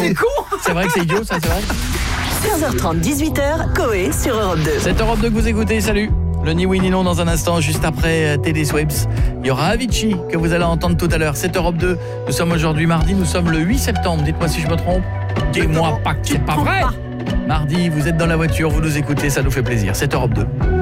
C'est con. C'est vrai que c'est idiot, ça, c'est vrai. 15h30, 18h, Coé sur Europe 2. C'est Europe 2 que vous écoutez, salut. Le ni oui ni non dans un instant, juste après Teddy Swims. Il y aura Avicii que vous allez entendre tout à l'heure. C'est Europe 2. Nous sommes aujourd'hui mardi, nous sommes le 8 septembre. Dites-moi si je me trompe. Dis-moi pas que c'est pas vrai. Mardi, vous êtes dans la voiture, vous nous écoutez, ça nous fait plaisir. C'est Europe 2.